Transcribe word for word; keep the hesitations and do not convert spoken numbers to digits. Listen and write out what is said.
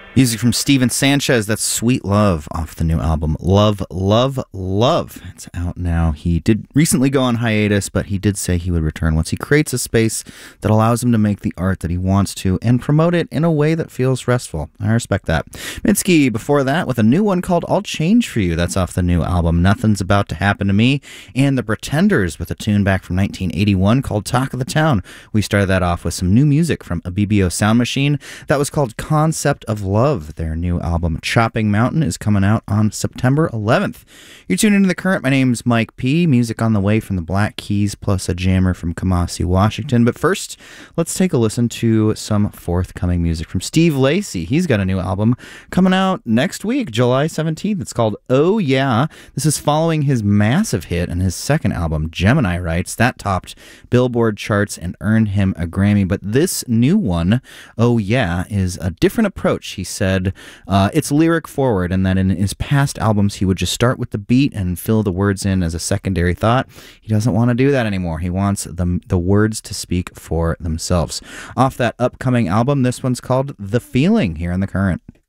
Music from Steven Sanchez, that's Sweet Love off the new album Love, Love, Love. It's out now. He did recently go on hiatus, but he did say he would return once he creates a space that allows him to make the art that he wants to and promote it in a way that feels restful. I respect that. Mitski, before that, with a new one called I'll Change For You. That's off the new album Nothing's About to Happen to Me. And The Pretenders with a tune back from nineteen eighty-one called Talk of the Town. We started that off with some new music from a B B O Sound Machine. That was called Concept of Love. Their new album Chopping Mountain is coming out on September eleventh. You're tuned into The Current. My name's Mike P. Music on the way from the Black Keys plus a jammer from Kamasi, Washington. But first, let's take a listen to some forthcoming music from Steve Lacy. He's got a new album coming out next week, July seventeenth. It's called Oh Yeah. This is following his massive hit and his second album, Gemini Rights. That topped Billboard charts and earned him a Grammy. But this new one, Oh Yeah, is a different approach. He said uh, it's lyric forward, and that in his past albums he would just start with the beat and fill the words in as a secondary thought. He doesn't want to do that anymore. He wants the, the words to speak for themselves. Off that upcoming album, this one's called The Feeling, here on The Current.